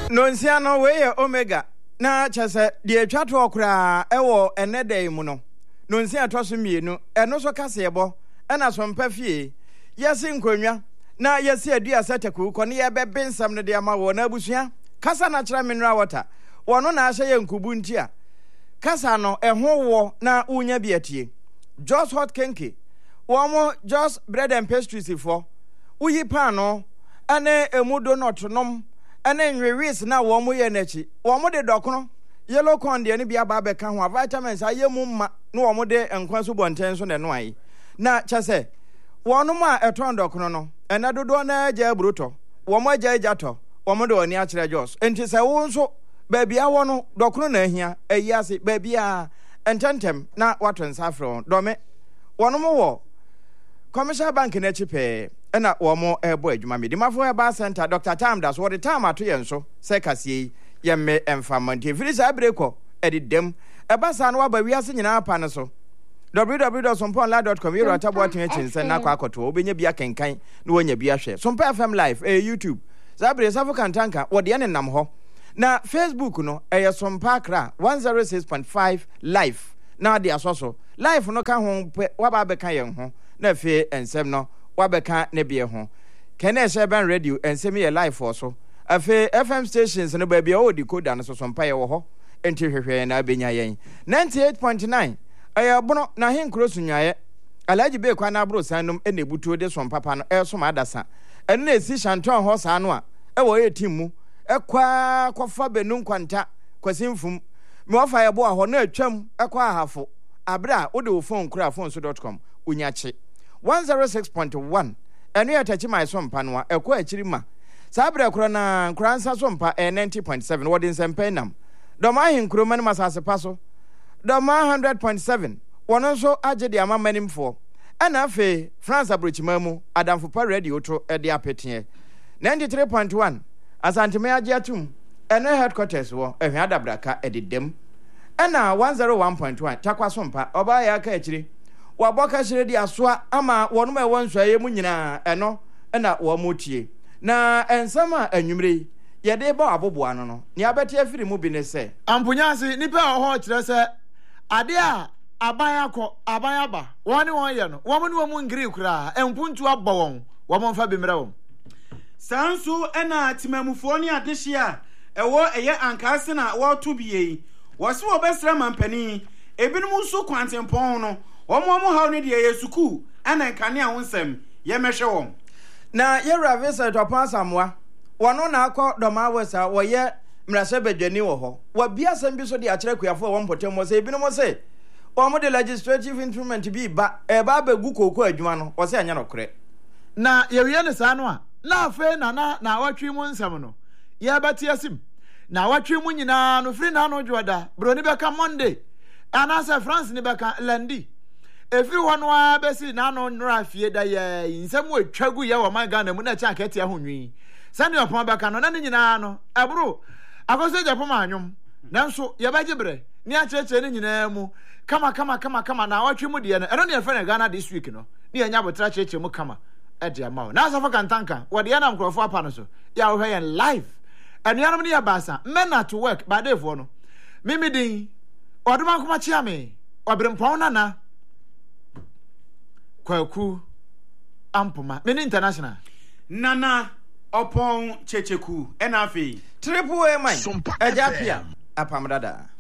nonsia no we omega na chese de twa to okra ewo enedai mu no nonsia to so mienu eno so kase ebo ena so mpa fie yesi nkonwa na yesi adua seteku ko ne ye bebe nsam ne de ama wo na abusua kasa na kira mineral water wono na ahye ye nkubu ntia kasa no eho wo na unya biatie Just Hot Kenke womo just bread and pastries for uyi pan no ane emudo notonom ane nwewis na womo ye nachi womo de dokono yellow corn de ne bia ba be ka ho vitamins ayemu ma na womo de enkwan so bonten so ne no ayi na chase wono ma eton dokono no ena dodo na agya bruto womo agya to womo de oni a kire jos enti se wo nso ba bia wono dokono na ahia ayi ase ba bia ententem na waton safro dome wono mo wo commercial bank na chipe na womo ebo adwuma me dimafo eba center Dr. Tam das wo de time ato yen so se kasie yemme emfamanti filisa breko edidem eba sa no aba wiase nyina apa ne so www.somponla.com yero atabo atin chinse na kwa akoto obenya bia kenkan na wonya bia hwe Sompa FM live YouTube zabre safo kantanka wo de ne nam ho na Facebook no Sompa Accra 106.5 live na de asoso live no ka ho waba be kan yen ho na fe ensem no wabeka ne bie ho kene Sheben radio ensem ye live for so afe FM stations no ba bia o decoder no so Sompa ye wo ho enti hwehwe na abenya yen 98.9 bono na hen krosu nyaye alaji be kwa na abro sanum ene butuo de Sompa pa no so ma adasa eno na esi Shanton ho sa no a wo ye team mu ekwa kofa benun kwanta kwasimfum me ofa ye bo a ho na atwam ekwa ahafo abra wo de wo phone kura phone.com unyache 106.1 eno ya tachi my Sompa no a ekwa akiri ma sabra kura na kransa Sompa 90.7 wodin sempenam doma hin kroma ne masase paso doma 100.7 wono so age de ama manimfo ana afe France abrochimamu adamfo pa radio to de apetie 93.1 asanteme age atum eno headquarters wo ehwe adabraka edidem ana 101.1 takwa Sompa oba ya aka akiri waboka shire di asoa ama wono ma wonso aye mu nyina eno na wo motie na ensama anwumre yede ba aboboa no ni abete afiri mu bi ne se ampunyase nipa ho kire se ade a aban aba woni won ye no wo mu mu ngiri kura empuntu abọ won wo mo mfa bimra won sanso ena timamufo ni adehia ewo eye ankase na wo to biye wo se wo besra mampani ebinum nso kwantempon no wo mo haw ne de yesuku ena nkane a wonsem ye mehwe won na ye ravisa to pasamwa wono na akọ doma wesa wo ye mrase bedwani wo ho wa bia sem bi so de akere kuafo wo mpotem mo se ebinum se wo mo de legislative instrument bi ba e ba begu koko adwuma no wo se anya no kore na ye wiye ne sa no a na afe na watwe mu nsam no ye bati asim na watwe mu nyina no firi na no dwoda broni beka Monday anasa France ni beka Lundi efiri wono a besi na no nra afie da ye nsam atwagu ye wo man Ghana mu na cha kete ahonwi sani opon beka no na ne nyina no abro akoso japom anwom nanso ye bagibre ni acheche ne nyina mu kama na watwe mu de no eno ne efe na Ghana this week no ni anya botra cheche mu kama edia mawo na asafa kantanka wode ya na mkrofo apa no so ya wo hwe live anuanom ne ya basa men at work ba dey for no mimi din oduma kuma chia me obrempon na kwaku ampoma mini international nana opon checheku enafi triple A mine ejapia apamdada